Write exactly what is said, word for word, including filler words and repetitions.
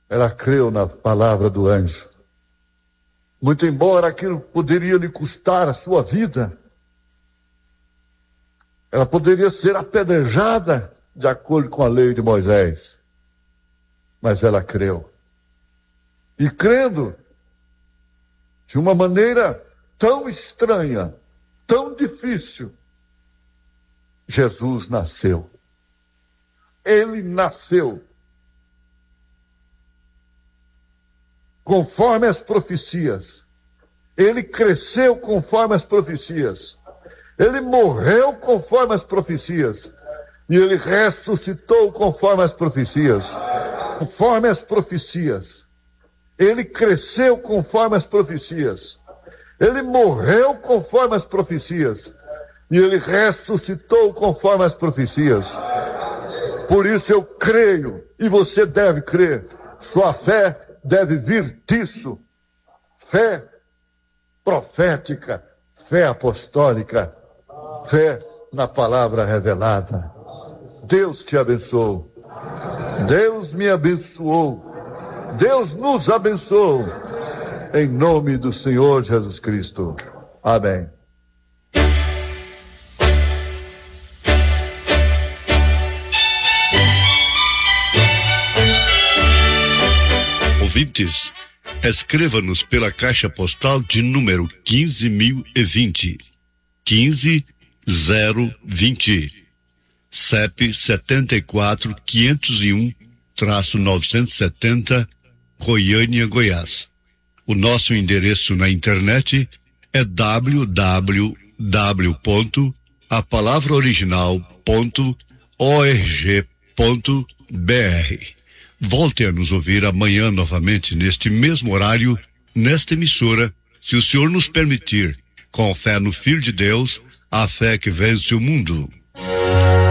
Ela creu na palavra do anjo. Muito embora aquilo poderia lhe custar a sua vida, ela poderia ser apedrejada de acordo com a lei de Moisés. Mas ela creu. E crendo, de uma maneira tão estranha, tão difícil, Jesus nasceu. Ele nasceu. Conforme as profecias. Ele cresceu conforme as profecias. Ele morreu conforme as profecias. E ele ressuscitou conforme as profecias. Conforme as profecias. Ele cresceu conforme as profecias. Ele morreu conforme as profecias. E ele ressuscitou conforme as profecias. Por isso eu creio, e você deve crer. Sua fé deve vir disso. Fé profética, fé apostólica, fé na palavra revelada. Deus te abençoe. Deus me abençoou. Deus nos abençoou. Em nome do Senhor Jesus Cristo. Amém. Ouvintes, escreva-nos pela caixa postal de número quinze mil e vinte, quinze zero vinte, C E P setenta e quatro, quinhentos e um, novecentos e setenta, Goiânia, Goiás. O nosso endereço na internet é w w w ponto a palavra original ponto org ponto b r. Volte a nos ouvir amanhã novamente neste mesmo horário, nesta emissora, se o Senhor nos permitir, com fé no Filho de Deus, a fé que vence o mundo.